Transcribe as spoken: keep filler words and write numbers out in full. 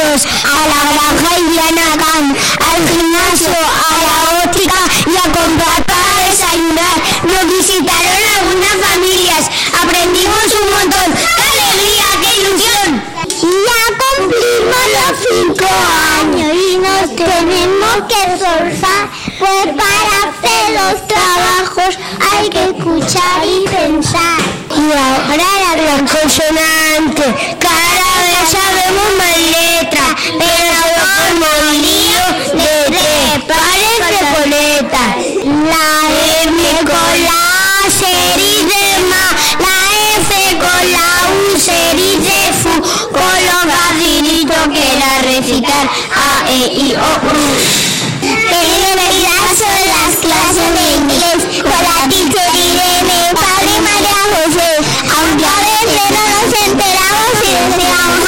perros, a la granja irían a Can, al gimnasio, a la óptica y a comprar para desayunar. Nos visitaron algunas familias, aprendimos un montón. ¡Qué alegría, qué ilusión! Ya cumplimos los cinco años y nos tenemos que esforzar, pues para hacer los trabajos hay que escuchar y pensar. Y ahora la gran consonante, cada vez sabemos más letras, pero somos lío de tres pares de boletas. La M con la A se dice ma, la F con la U se dice fu, con lo facilito que era recitar A, E, I, O, U. Pero en realidad son las clases de inglés con la teacher